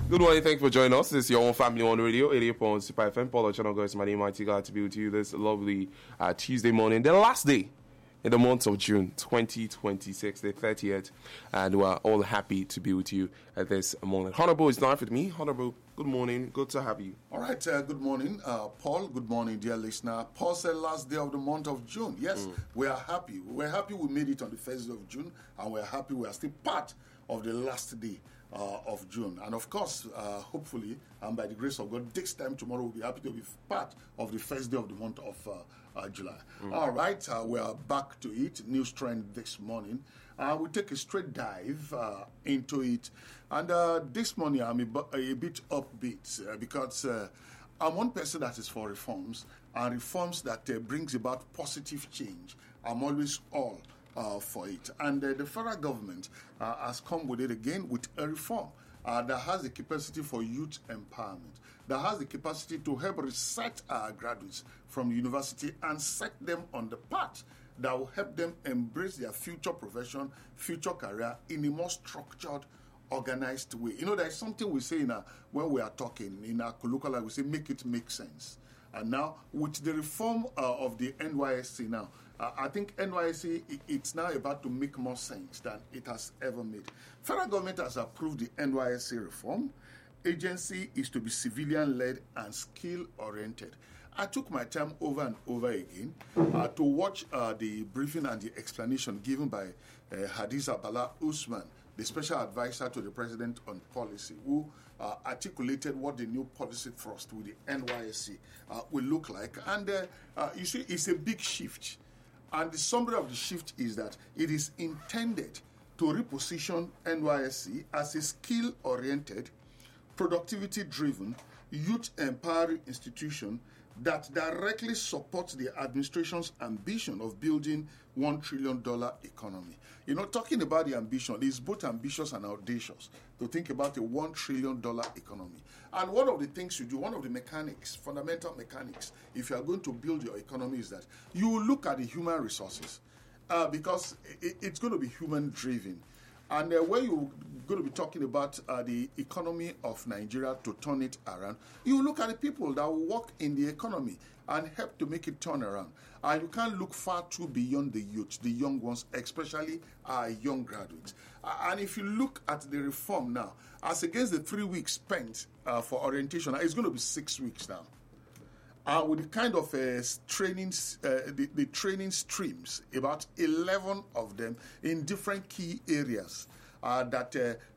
Good morning, thank you for joining us. This is your own family on radio, 88.5 FM. Paul Ochano is my name. I'm glad to be with you this lovely Tuesday morning, the last day in the month of June 2026, the 30th, and we're all happy to be with you at this morning. Honorable is not with me. Honorable, good morning. Good to have you. All right, good morning, Paul. Good morning, dear listener. Paul said last day of the month of June. Yes, we are happy. We're happy we made it on the first day of June, and we're happy we are still part of the last day of June. And of course, hopefully, and by the grace of God, this time tomorrow we'll be happy to be part of the first day of the month of July. All right, we are back to it. News trend this morning. We'll take a straight dive into it. And this morning I'm a bit upbeat because I'm one person that is for reforms, and reforms that brings about positive change. I'm always all for it. And the federal government has come with it again with a reform that has the capacity for youth empowerment, that has the capacity to help reset our graduates from the university and set them on the path that will help them embrace their future profession, future career in a more structured, organized way. You know, there's something we say when we are talking in our colloquial language, we say make it make sense. And now, with the reform of the NYSC now, I think NYSC, it's now about to make more sense than it has ever made. Federal government has approved the NYSC reform. Agency is to be civilian-led and skill-oriented. I took my time over and over again to watch the briefing and the explanation given by Hadiza Bala Usman, the special advisor to the president on policy, who articulated what the new policy thrust with the NYSC will look like. And you see, it's a big shift. And the summary of the shift is that it is intended to reposition NYSC as a skill-oriented, productivity-driven, youth-empowering institution that directly supports the administration's ambition of building $1 trillion economy. You know, talking about the ambition is both ambitious and audacious to think about a $1 trillion economy. And one of the things you do, one of the mechanics, fundamental mechanics, if you are going to build your economy is that you will look at the human resources because it's going to be human-driven. And when you're going to be talking about the economy of Nigeria to turn it around, you look at the people that will work in the economy and help to make it turn around. And you can't look far too beyond the youth, the young ones, especially our young graduates. And if you look at the reform now, as against the 3 weeks spent for orientation, it's going to be 6 weeks now. With the kind of training, the training streams, about 11 of them in different key areas that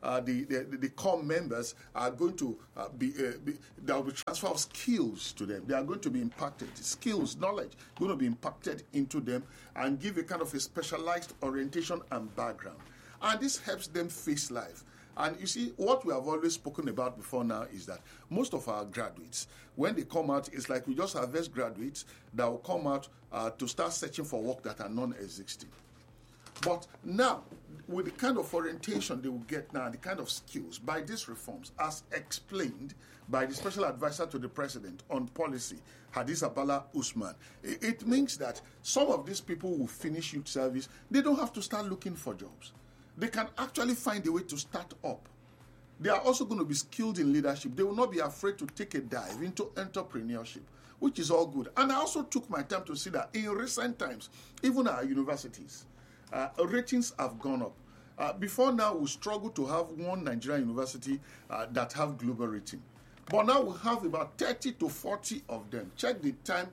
the core members are going to there will be transfer of skills to them. They are going to be impacted. Skills, knowledge, going to be impacted into them and give a kind of a specialized orientation and background. And this helps them face life. And you see, what we have always spoken about before now is that most of our graduates, when they come out, it's like we just harvest graduates that will come out to start searching for work that are non-existing. But now, with the kind of orientation they will get now, the kind of skills, by these reforms, as explained by the special advisor to the president on policy, Hadiza Bala Usman, it means that some of these people who finish youth service, they don't have to start looking for jobs. They can actually find a way to start up. They are also going to be skilled in leadership. They will not be afraid to take a dive into entrepreneurship, which is all good. And I also took my time to see that in recent times, even our universities, ratings have gone up. Before now, we struggle to have one Nigerian university that have global rating. But now we have about 30 to 40 of them. Check the time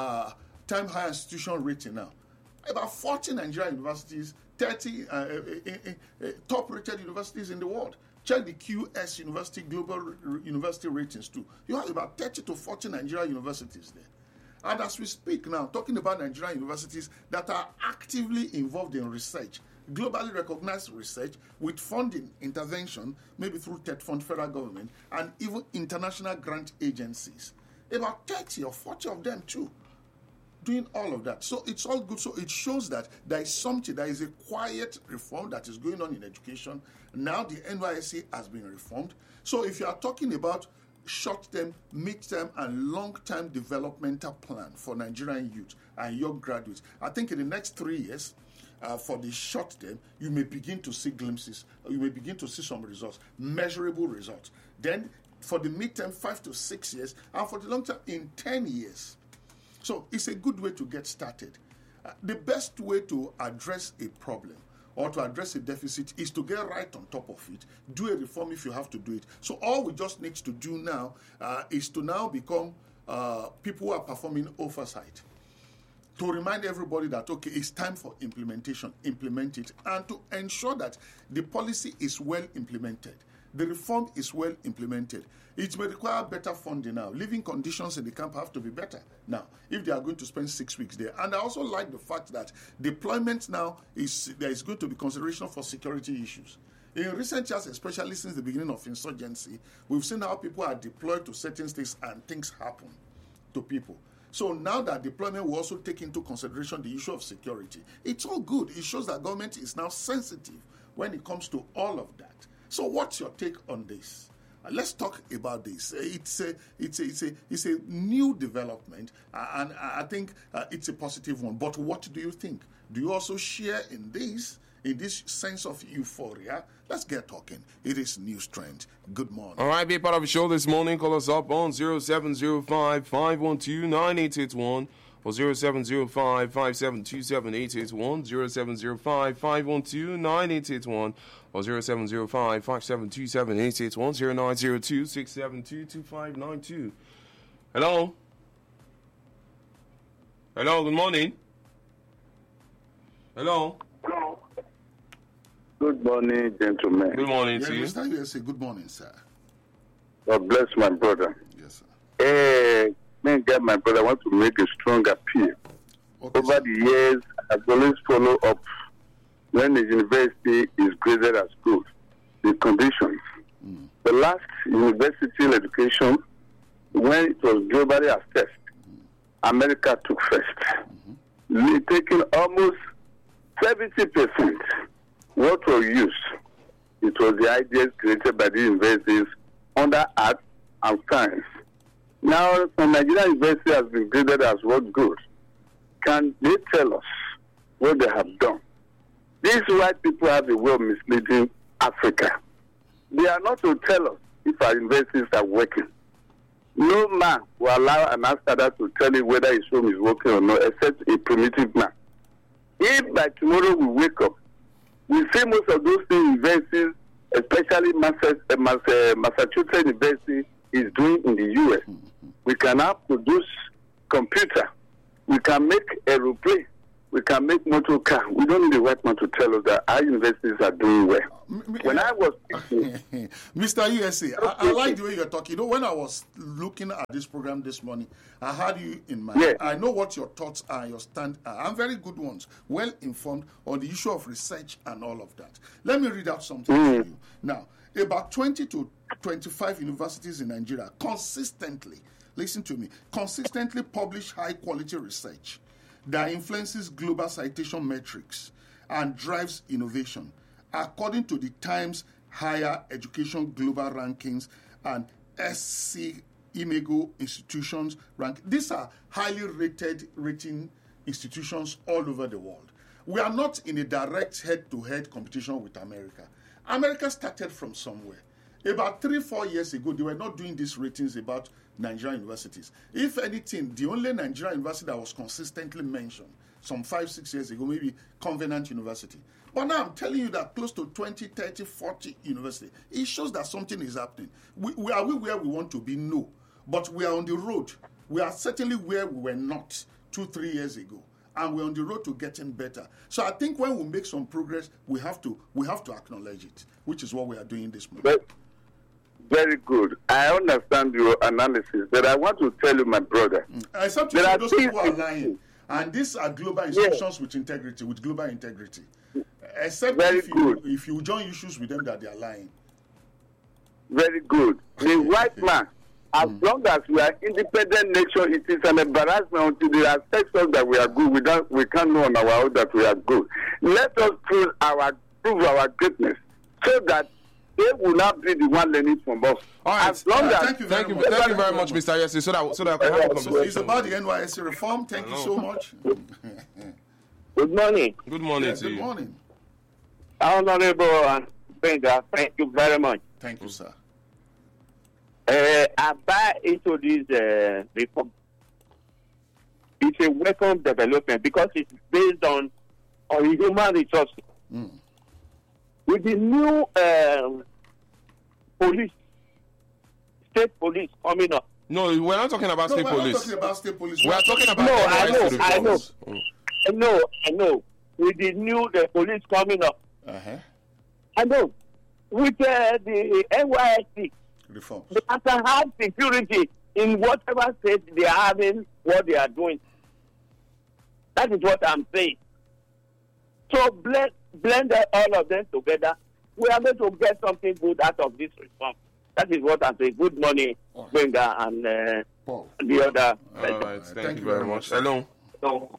higher institution rating now. About 40 Nigerian universities, 30 top-rated universities in the world. Check the QS University Global University Ratings too. You have about 30 to 40 Nigerian universities there. And as we speak now, talking about Nigerian universities that are actively involved in research, globally recognized research with funding, intervention, maybe through TED Fund, federal government, and even international grant agencies. About 30 or 40 of them too, doing all of that. So it's all good. So it shows that there is something, there is a quiet reform that is going on in education. Now the NYSC has been reformed. So if you are talking about short-term, mid-term, and long-term developmental plan for Nigerian youth and young graduates, I think in the next 3 years, for the short term, you may begin to see glimpses. You may begin to see some results, measurable results. Then for the midterm, 5 to 6 years, and for the long term, in 10 years. So it's a good way to get started. The best way to address a problem or to address a deficit is to get right on top of it. Do a reform if you have to do it. So all we just need to do now is to now become people who are performing oversight. To remind everybody that, okay, it's time for implementation, implement it, and to ensure that the policy is well implemented. The reform is well implemented. It may require better funding now. Living conditions in the camp have to be better now if they are going to spend 6 weeks there. And I also like the fact that deployment now there is going to be consideration for security issues. In recent years, especially since the beginning of insurgency, we've seen how people are deployed to certain states and things happen to people. So now that deployment will also take into consideration the issue of security. It's all good. It shows that government is now sensitive when it comes to all of that. So what's your take on this? Let's talk about this. It's a new development, and I think it's a positive one. But what do you think? Do you also share in this sense of euphoria? Let's get talking. It is News Trend. Good morning. All right, be a part of the show this morning. Call us up on 0705-512-9881 or 0705-572-7881, 0705-512-9881 or 0705-572-7881, 0902-672-2592. Hello? Hello, good morning. Hello? Good morning, gentlemen. Good morning to you. Mr. USA, good morning, sir. God bless my brother. Yes, sir. Hey, my brother, I want to make a strong appeal. Okay, Over sir. the years, I've always follow up when the university is graded as good, the conditions. The last university education, when it was globally assessed, America took first, taking almost 70%. What was used? It was the ideas created by the universities under art and science. Now, some Nigerian university has been graded as what good. Can they tell us what they have done? These white people have a way of misleading Africa. They are not to tell us if our universities are working. No man will allow an outsider to tell you whether his home is working or not, except a primitive man. If by tomorrow we wake up, we see most of those universities, especially Massachusetts University, is doing in the U.S. We can now produce computer. We can make aeroplane. We can make motor car. We don't need a white man to tell us that our universities are doing well. When I was Mr. USA, I like the way you're talking. You know, when I was looking at this program this morning, I had you in mind. Yeah. I know what your thoughts are, your stand are, and very good ones, well informed on the issue of research and all of that. Let me read out something to you. Now, about 20 to 25 universities in Nigeria consistently, listen to me, consistently publish high-quality research that influences global citation metrics and drives innovation, according to the Times Higher Education Global Rankings and SC Imego institutions rank. These are highly rating institutions all over the world. We are not in a direct head-to-head competition with America. America started from somewhere. About 3-4 years ago, they were not doing these ratings about Nigerian universities. If anything, the only Nigerian university that was consistently mentioned some 5-6 years ago, maybe Covenant University. But now I'm telling you that close to 20, 30, 40 universities. It shows that something is happening. Are we where we want to be? No. But we are on the road. We are certainly where we were not 2-3 years ago. And we're on the road to getting better. So I think when we make some progress, we have to acknowledge it, which is what we are doing this morning. Very good. I understand your analysis, but I want to tell you, my brother. Except those people are lying. And these are global institutions with integrity, with global integrity. Except if you join issues with them that they are lying. Very good. The white man, as long as we are independent nation, it is an embarrassment until they assess us that we are good. We can't know on our own that we are good. Let us prove our greatness so that they will not be the one learning from us. All right. As long as thank you very much, Mr. Yesi, so that I can have a conversation. It's about the NYSC reform. Thank you so much. Good morning. Good morning Yeah, to good you. morning. Honorable and Benga, thank you very much. Thank you, sir. I buy into this reform. It's a welcome development because it's based on human resources. With the new state police coming up. No, we're not talking about No, state we're not police. talking about state police. We are talking about No, NYSC I know. reforms. I know. With the police coming up. Uh-huh. I know. With the NYSC, Reforms. they can have security in whatever state they are having what they are doing. That is what I'm saying. So blend all of them together. We are going to get something good out of this reform. That is what I'm saying. Good morning, Benga and Paul. the other. All right, thank you very much. Hello. So,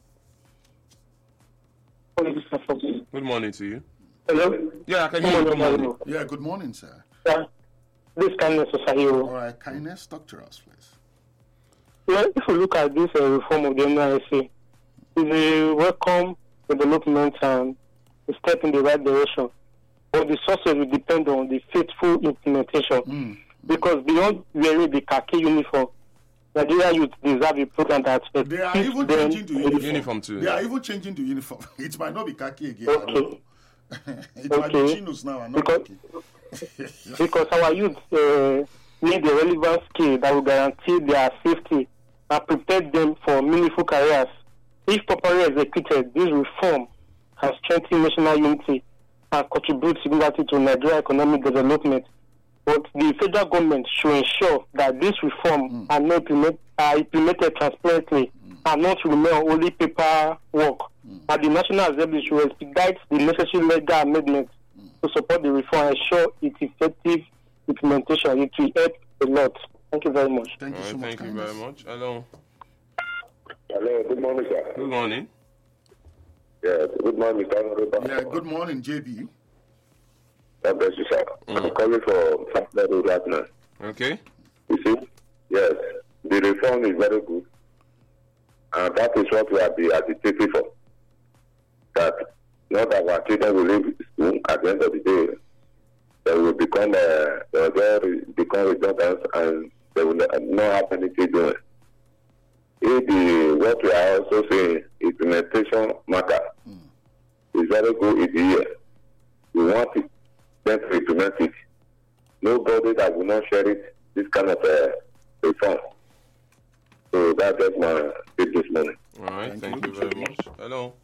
Good morning to you. Hello? Yeah, I can hear you. Good morning. Yeah, good morning, sir. Yeah. This kindness All Osahiro. right, kindness, talk to us, please. Well, if you look at this reform of the NYSC, it's a welcome development and a step in the right direction. But the success will depend on the faithful implementation. Because beyond wearing the khaki uniform, Nigerian youth deserve a program that They are even them changing to uniform. Uniform too. They are even changing to uniform. It might not be khaki again. I Okay. don't know. It might be Okay. chinos now and not Because- khaki. because our youth need the relevant skill that will guarantee their safety and prepare them for meaningful careers. If properly executed, this reform has strengthened national unity and contribute significantly to Nigerian economic development. But the federal government should ensure that this reform are not implemented transparently and not remain only paperwork. And the National Assembly should expedite the necessary legal amendments to support the reform and ensure its effective implementation. It will help a lot. Thank you very much. Thank you All so right, much. thank you kindness. very much. Hello. Hello, good morning, sir. Good morning. Yes, good morning, Mr. Honorable. Yeah, good morning, JB. God bless you, sir. I'm calling for Father right now. Okay. You see, yes, the reform is very good. And that is what we are agitating for. That not that our children will leave school at the end of the day, they will become redundant and they will not have anything doing. What we are also saying, implementation matter is very good in the year. We want it, them to implement it. Nobody that will not share it, this kind of reform. So that's my big this morning. All right, Thank thank you very much. Hello.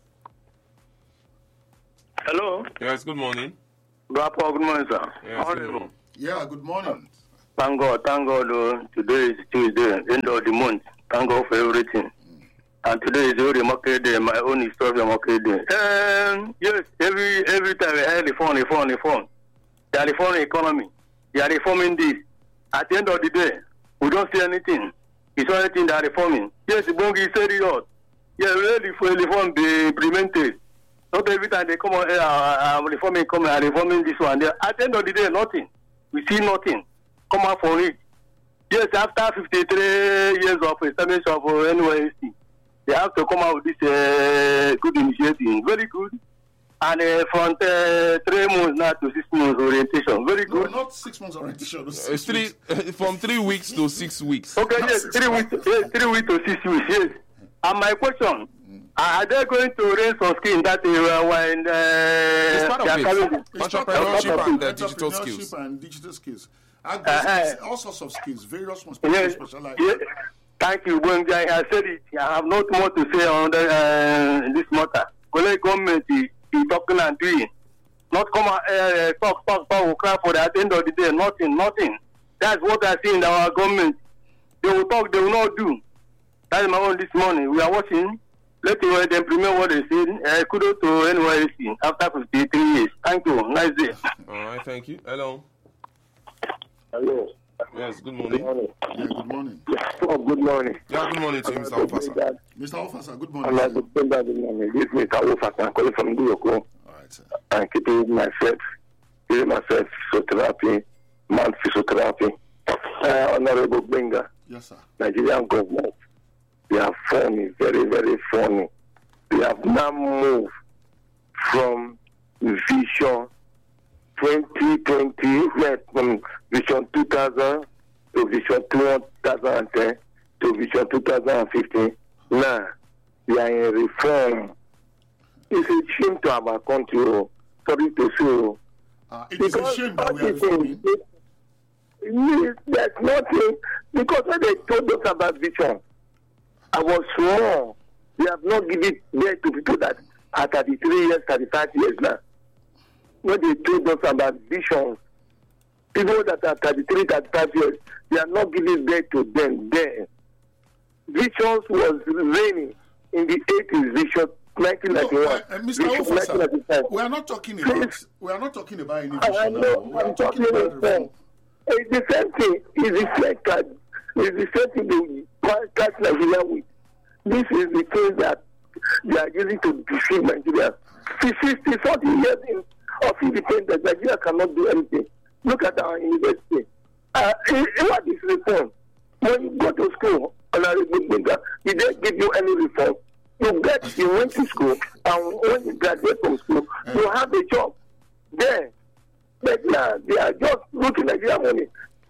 hello. Yes, good morning. Good morning, sir. Yes, good morning. Yeah, good morning. Thank God. Today is Tuesday, end of the month. Thank God for everything. And today is a remarkable day, my own historical remarkable day. Yes, every time I hear reform. They are reforming economy. They are reforming this. At the end of the day, we don't see anything. It's only thing they are reforming. Yes, Bongi said it all. Yeah, really for reform be implemented. Not every time they come on reforming this one. At the end of the day, nothing. We see nothing. Come out for it. Yes, after 53 years of establishment of NYSC, they have to come out with this good initiative. Very good. And from 3 months now to 6 months orientation. Very No, good. not 6 months orientation. It's from 3 weeks to 6 weeks. Okay, yes, 3 weeks, 3 weeks to 6 weeks, yes. And my question, are they going to raise some skill in that area when It's part they are of carrying it. Entrepreneurship and digital skills. And digital skills. All sorts of skills, various ones, Yes, specialized. yes. Thank you, Bongi. I said it. I have not more to say on this matter. College government is talking and doing. Not come and talk, we cry for that. At the end of the day, nothing. That's what I see in our government. They will talk, they will not do. That is my own this morning. We are watching. Let's implement what they said. Kudos to NYSC after 53 years. Thank you. Nice day. All right, thank you. Hello. Hello. Yes, good morning. Yeah, good morning. Good morning. Yeah, good morning to you, Mr. Officer. Mr. Officer, good I'm morning. good morning. This is Mr. Officer. I'm calling from Guyoko. All right, sir. I'm giving myself physiotherapy, man physiotherapy. Honorable Benga, Yes, sir. Nigerian government, they are funny, very, very funny. we have now moved from Vision 2020, from Vision 2000 to Vision 2010 to Vision 2015. Now, we are in reform. It's a shame to our country, sorry to say. It is a shame that we are reforming. There's nothing, because when they told us about vision, I was small. They have not given birth to people that are 33 years, 35 years now. When they told us about vision, people that are 33, 35 years, they are not giving birth to them then. Visions was reigning in the 80s, vision 1991. Mr. Officer, we are not talking about any vision now. We are talking about reform. It's the same thing. It's the same card. It's the same thing they catch Nigeria with. This is the thing that they are using to deceive Nigeria. 60, 40 years of independence, Nigeria cannot do anything. Look at our university. What is reform? When you go to school, did they give you any reform? You went to school, and when you graduate from school, you have a job there. But now they are just looking at Nigeria money.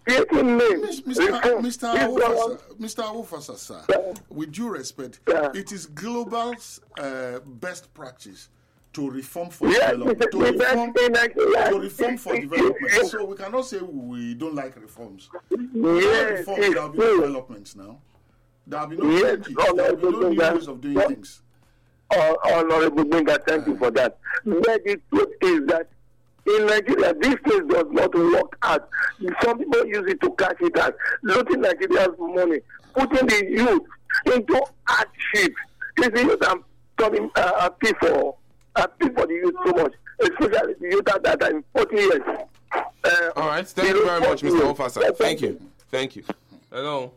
Mr. Officer, sir, with due respect, it is global's best practice to reform for development. To reform for development. So we cannot say we don't like reforms. Yes, there will be developments now. There will be no changes. There will be no new ways of doing things. Honorable Benga, thank you for that. But the truth is that in Nigeria, this thing does not work out. Some people use it to cash it out. Looting Nigeria's money, putting the youth into hardship. This is youth I'm talking appeal for the youth so much, especially the youth that are in 40 years. All right, thank you very much, Mr. Officer. Thank you. Hello.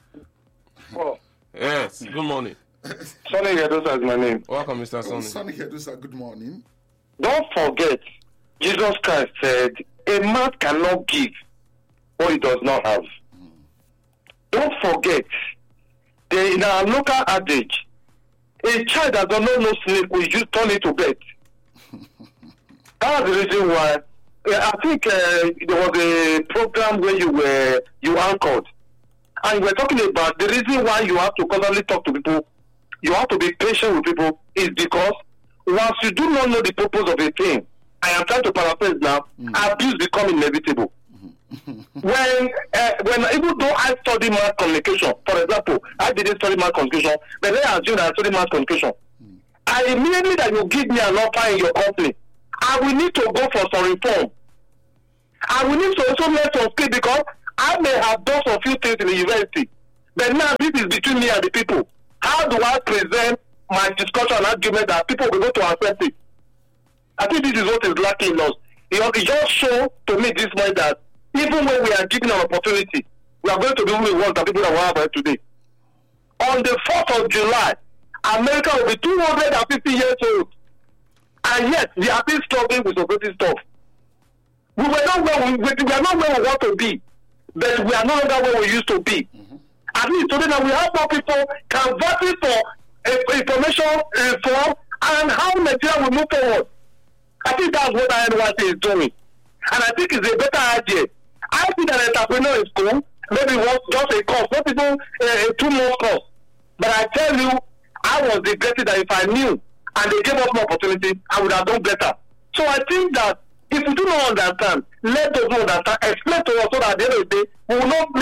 Oh. Yes, good morning. Sonny Hedosa is my name. Welcome, Mr. Sonny. Sonny Hedosa, good morning. Don't forget, Jesus Christ said, a man cannot give what he does not have. Don't forget, in our local adage, a child that does not know sleep will just turn it to bed. That's the reason why I think there was a program where you anchored, and we were talking about the reason why you have to constantly talk to people, you have to be patient with people, is because once you do not know the purpose of a thing, I am trying to paraphrase now, abuse becomes inevitable. When even though I study mass communication, for example, I didn't study mass communication, but then I assume I study mass communication. I immediately that you give me an offer in your company, I will need to go for some reform. I will need to also learn some skill because I may have done some few things in the university, but now this is between me and the people. How do I present my discussion and argument that people will go to accept it? I think this is what is lacking in us. It just shows to me this way that even when we are given an opportunity, we are going to do what we want the people that we have today. On the 4th of July, America will be 250 years old. And yet, we are still struggling with society stuff. We are not where we want to be, but we are no longer where we used to be. At least today now we have more people conversing for information reform and how Nigeria will move forward. I think that's what NYC is doing. And I think it's a better idea. I think an entrepreneur in school, maybe was just a course, not even a 2 month course. But I tell you, I was regretting that if I knew and they gave us more opportunity, I would have done better. So I think that if we do not understand, let us understand, explain to us so that at the end of the day, we will not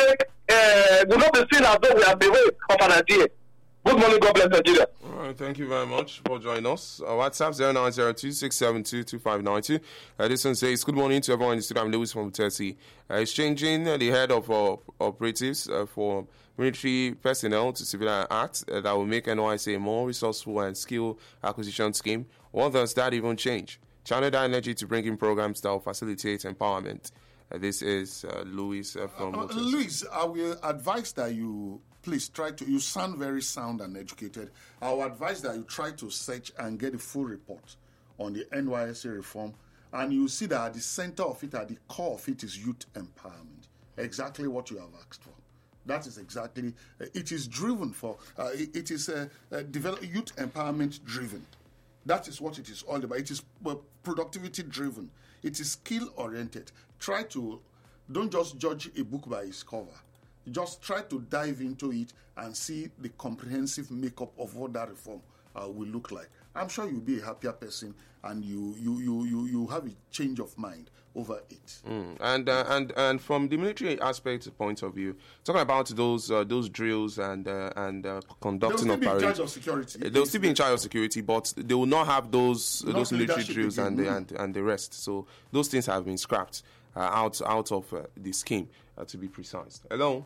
be seen as though we are the way of an idea. Good morning, God bless Nigeria. All right, thank you very much for joining us. WhatsApp 0902-672-2592. This one says, good morning to everyone in the studio. I'm Lewis from Tennessee. Exchanging the head of operatives for military personnel to civilian acts that will make NYC a more resourceful and skill acquisition scheme. What does that even change? Channel that energy to bring in programs that will facilitate empowerment. This is Louis from Louis, I will advise that you please you sound very sound and educated. I will advise that you try to search and get a full report on the NYSC reform, and you see that at the center of it, at the core of it, is youth empowerment. Exactly what you have asked for. That is exactly, it is driven for, it is youth empowerment driven. That is what it is all about. It is productivity driven. It is skill oriented. Don't just judge a book by its cover. Just try to dive into it and see the comprehensive makeup of what that reform will look like. I'm sure you'll be a happier person, and you have a change of mind over it. And from the military aspect point of view, talking about those drills and conducting of parades, they'll still be in charge of security. They'll still be in charge of security, but they will not have those military drills and the rest. So those things have been scrapped out of the scheme, to be precise. Hello.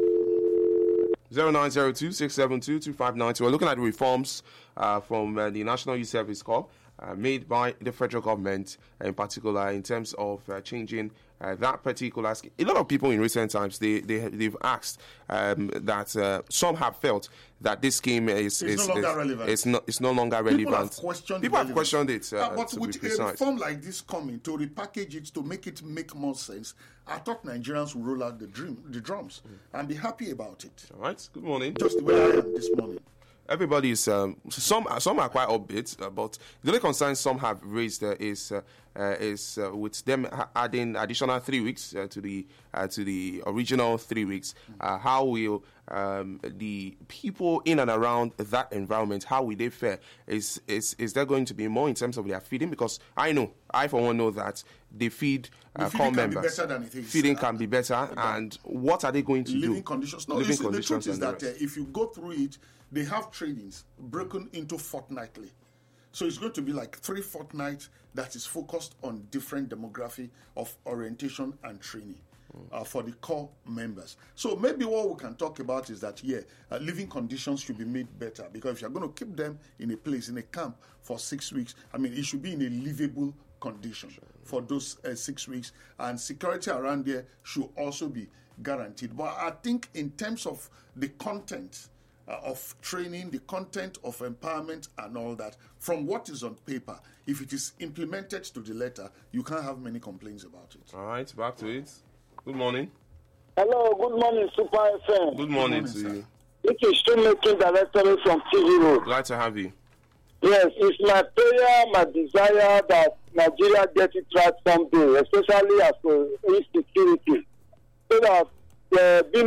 0902-672-2592. We're looking at the reforms from the National Youth Service Corps made by the federal government, in particular in terms of changing that particular scheme. A lot of people in recent times, they've asked that some have felt that this scheme is no longer relevant. It's no longer relevant. People have questioned it. But with a reform like this coming, to repackage it, to make it make more sense, I thought Nigerians would roll out the drums and be happy about it. All right. Good morning. Just the way I am this morning. Everybody is some are quite upbeat, but the only concern some have raised is with them adding additional 3 weeks to the original 3 weeks. How will the people in and around that environment, how will they fare? Is there going to be more in terms of their feeding? Because I for one know that they feed core members. Feeding can be better, and what are they going to do? Living conditions. No, the truth is that if you go through it, they have trainings broken into fortnightly. So it's going to be like 3 fortnights that is focused on different demography of orientation and training for the core members. So maybe what we can talk about is that, living conditions should be made better, because if you're going to keep them in a place, in a camp for 6 weeks, it should be in a livable condition for those 6 weeks, and security around there should also be guaranteed. But I think in terms of the content of training, the content of empowerment and all that, from what is on paper, if it is implemented to the letter, you can't have many complaints about it. All right, back to it. Good morning. Hello, good morning, Super FM. Good morning to you. This is Shoemaking Director from TV Road. Glad to have you. Yes, it's my prayer, my desire that Nigeria gets it right someday, especially as for insecurity, so that there be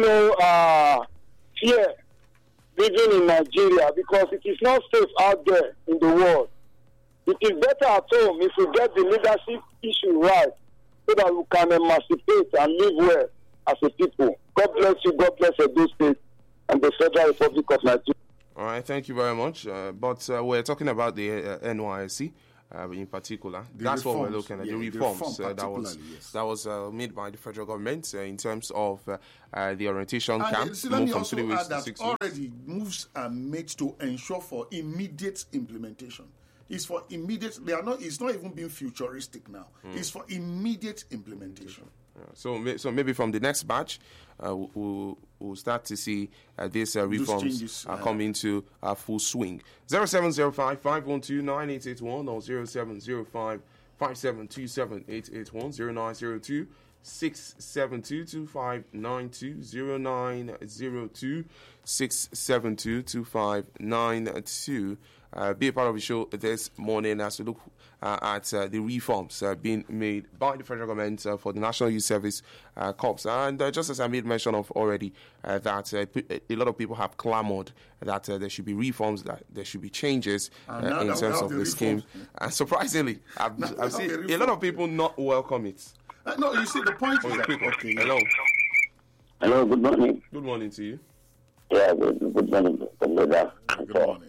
no fear living in Nigeria, because it is not safe out there in the world. It is better at home if we get the leadership issue right, so that we can emancipate and live well as a people. God bless you, God bless Edo State and the Federal Republic of Nigeria. All right, thank you very much. But we're talking about the NYSC in particular. That's what we're looking at, the reforms that was made by the federal government in terms of the orientation camp. Let me also add that already moves are made to ensure for immediate implementation. It's for immediate. It's not even being futuristic now. It's for immediate implementation. So maybe from the next batch, we'll start to see these reforms come into full swing. 0705-512-9881 or 0705-5727-881, 0902-672-2592, 0902-672-2592. Be a part of the show this morning as we look at the reforms being made by the federal government for the National Youth Service Corps. And just as I made mention of already, that a lot of people have clamored that there should be reforms, that there should be changes in terms of the scheme. And surprisingly, I've seen a lot of people not welcome it. No, you see, the point is that... Okay. Hello. Hello, good morning. Good morning to you. Yeah, good morning. Good morning,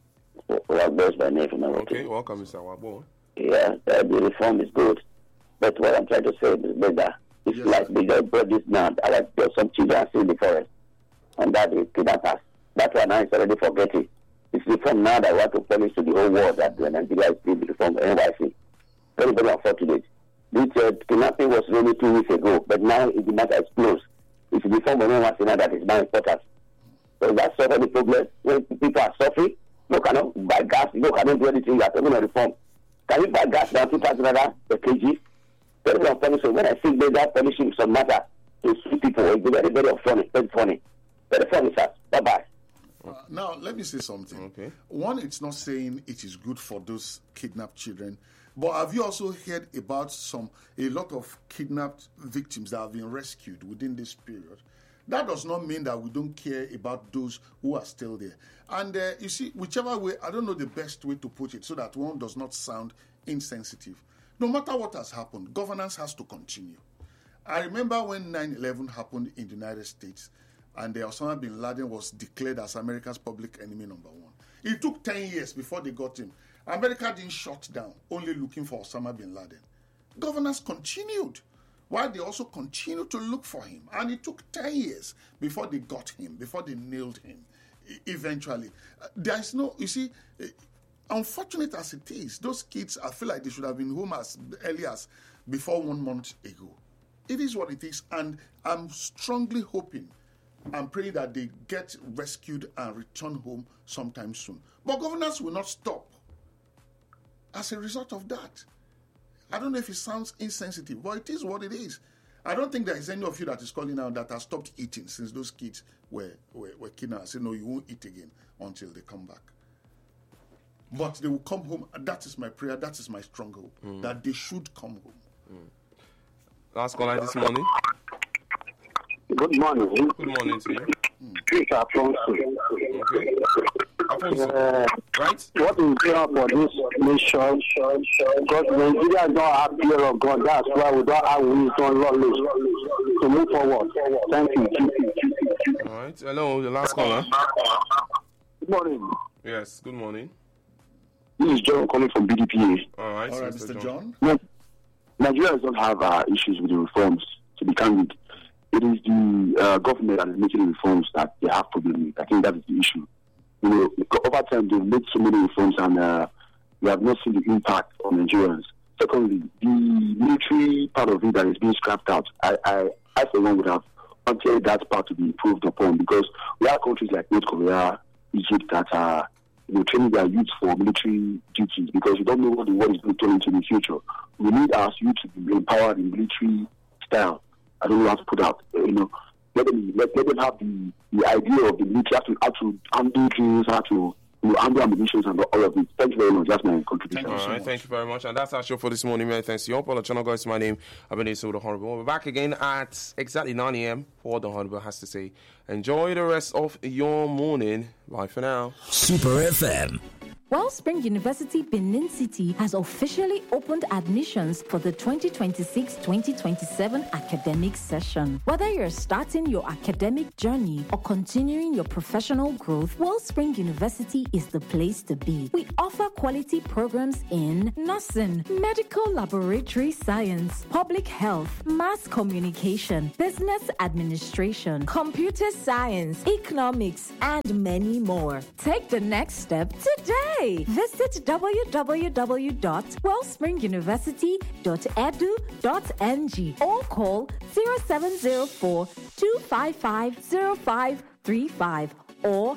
Okay, welcome, Mr. Wabo. Yeah, the reform is good. But what I'm trying to say is better. It's like they just brought this now. I like some children still in the forest. And that is kidnappers. That one now is already forgetting. It's reform now that we have to polish to the whole world that Nigeria is still the reform of NYC. Very, very unfortunate. This kidnapping was really 2 weeks ago, but now the matter explodes. It's the reform of NYC now that is now important. So that's solving the problem. When people are suffering, you cannot buy gas, you cannot do anything, you are talking about reform. Can you buy gas now, 2,000 per kg? Very unpunishing. When I think that punishing some matter to switch people. It's very, very funny. Very funny. Very funny, sir. Bye-bye. Now, let me say something. Okay. One, it's not saying it is good for those kidnapped children, but have you also heard about a lot of kidnapped victims that have been rescued within this period? That does not mean that we don't care about those who are still there. And you see, whichever way, I don't know the best way to put it so that one does not sound insensitive. No matter what has happened, governance has to continue. I remember when 9/11 happened in the United States, and Osama bin Laden was declared as America's public enemy number one. It took 10 years before they got him. America didn't shut down, only looking for Osama bin Laden. Governance continued, while they also continued to look for him. And it took 10 years before they got him, before they nailed him, eventually. There is no, you see, unfortunate as it is, those kids, I feel like they should have been home as early as before 1 month ago. It is what it is, and I'm strongly hoping and praying that they get rescued and return home sometime soon. But governance will not stop as a result of that. I don't know if it sounds insensitive, but it is what it is. I don't think there is any of you that is calling out that has stopped eating since those kids were kidnapped. I say, no, you won't eat again until they come back. But they will come home, and that is my prayer, that is my strong hope, that they should come home. Last caller this morning. Good morning. Good morning to you. This is Afonso. Okay. Afonso, right? What is there for this nation? Because Nigeria don't have fear of God. That's why we don't have wisdom lawless to move forward. Thank you. All right. Hello, the last caller. Good morning. Yes, good morning. This is John calling from BDPA. All right, Mr. John. Nigeria does not have issues with the reforms, to be candid. It is the government that is making the reforms that they have problems with. I think that is the issue. You know, over time they've made so many reforms and we have not seen the impact on Nigerians. Secondly, the military part of it that is being scrapped out, I for one would have wanted that part to be improved upon, because we have countries like North Korea, Egypt that are training their youth for military duties, because we don't know what the world is going to turn into in the future. We need our youth to be empowered in military style. I don't know how to put out. Let them have the idea of the military, how to handle drills, how to handle ammunition and all of it. Thank you very much. That's my contribution. All right, thank you very much. And that's our show for this morning. Many thanks to you all. Paul Channel guys, my name. I've been so the Honorable. We're back again at exactly 9 a.m. for what the Honorable has to say. Enjoy the rest of your morning. Bye for now. Super FM. Wellspring University Benin City has officially opened admissions for the 2026-2027 academic session. Whether you're starting your academic journey or continuing your professional growth, Wellspring University is the place to be. We offer quality programs in nursing, medical laboratory science, public health, mass communication, business administration, computer science, economics, and many more. Take the next step today. Visit www.wellspringuniversity.edu.ng or call 0704-255-0535 or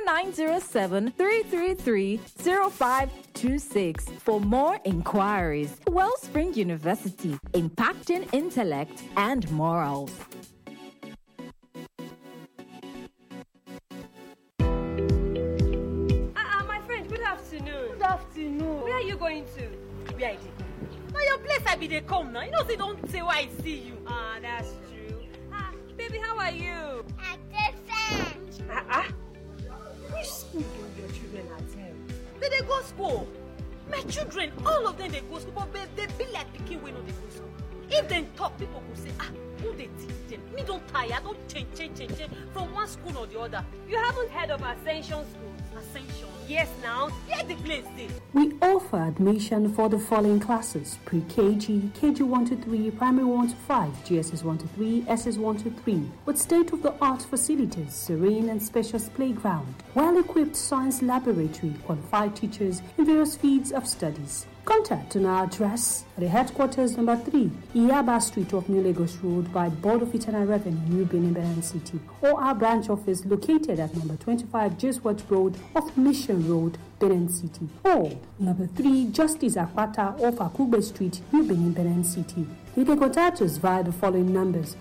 0907-333-0526 for more inquiries. Wellspring University, impacting intellect and morals. Good afternoon. Where are you going to? Where are you going? Now your place I be they come now. You know they don't say why I see you. Ah, that's true. Baby, how are you? I'm different. Which school do your children attend? They go school. My children, all of them they go school, but they be like picking when they go school. If they talk, people will say, who they teach them? Me don't tire, don't change from one school or the other. You haven't heard of Ascension School? Ascension. Yes, now. Where the place is? We offer admission for the following classes: pre-KG, KG 1 to 3, primary 1 to 5, GSS 1 to 3, SS 1 to 3, with state-of-the-art facilities, serene and spacious playground, well-equipped science laboratory, qualified teachers in various fields of studies. Contact on our address at the headquarters number 3, Iyaba Street of New Lagos Road by Board of Internal Revenue, New Benin City, or our branch office located at number 25 Jeswat Road off Mission Road, Benin City, or number 3 Justice Akpata off Akugbe Street, New Benin City. You can contact us via the following numbers: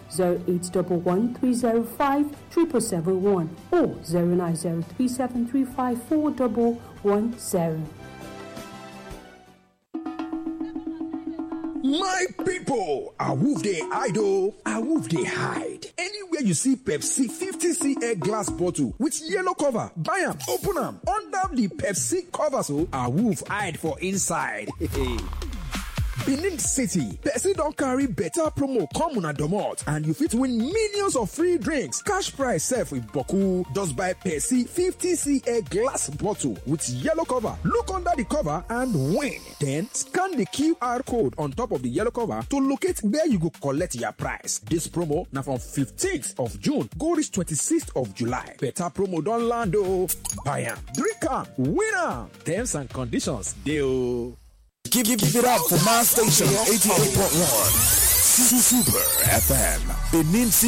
0811-305-7771 or 09037354110. My people, awoof dey hide oh, awoof dey hide. Anywhere you see Pepsi 50cl glass bottle with yellow cover, buy am, open am, under the Pepsi cover so awoof hide for inside. Benin City, Pepsi don carry better promo come una domot, and you fit win millions of free drinks. Cash prize sef with boku. Just buy Pepsi 50cl glass bottle with yellow cover. Look under the cover and win. Then scan the QR code on top of the yellow cover to locate where you go collect your prize. This promo na from 15th of June go reach 26th of July. Better promo don land oh. Buy am, drink am, win am. Terms and conditions dey oh. Give it up for my station 88.1 Super FM Benin City.